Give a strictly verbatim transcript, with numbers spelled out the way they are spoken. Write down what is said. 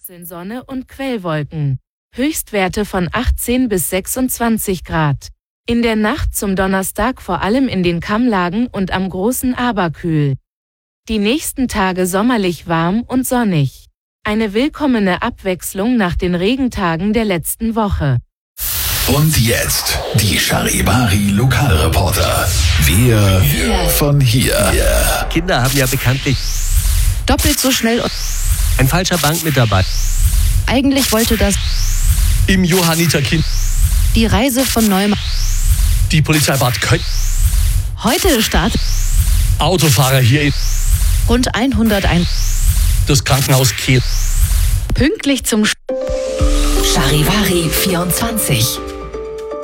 wechseln Sonne und Quellwolken. Höchstwerte von achtzehn bis sechsundzwanzig Grad. In der Nacht zum Donnerstag vor allem in den Kammlagen und am Großen Aber kühl. Die nächsten Tage sommerlich warm und sonnig. Eine willkommene Abwechslung nach den Regentagen der letzten Woche. Und jetzt die Charivari Lokalreporter. Wir von hier. Kinder haben ja bekanntlich doppelt so schnell. Ein falscher Bankmitarbeiter. Eigentlich wollte das im Johanniterkind die Reise von Neumann. Die Polizei Bad Köln. Heute startet Autofahrer hier in rund hunderteins. Das Krankenhaus Kehl. Pünktlich zum Charivari vierundzwanzig.